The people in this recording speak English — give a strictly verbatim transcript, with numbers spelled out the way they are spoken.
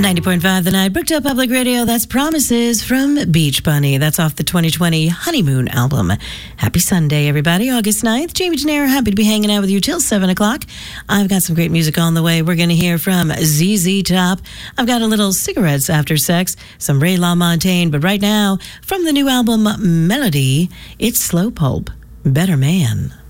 ninety point five The Night, Brookdale Public Radio. That's Promises from Beach Bunny. That's off the twenty twenty Honeymoon album. Happy Sunday, everybody. August ninth. Jamie Gennaro, happy to be hanging out with you till seven o'clock. I've got some great music on the way. We're going to hear from Z Z Top. I've got a little Cigarettes After Sex, some Ray LaMontagne. But right now, from the new album Melody, it's Slow Pulp, Better Man.